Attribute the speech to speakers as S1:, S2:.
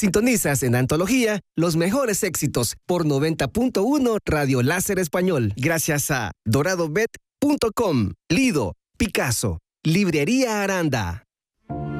S1: Sintonizas en Antología los mejores éxitos por 90.1 Radio Láser Español. Gracias a doradobet.com, Lido, Picasso, Librería Aranda.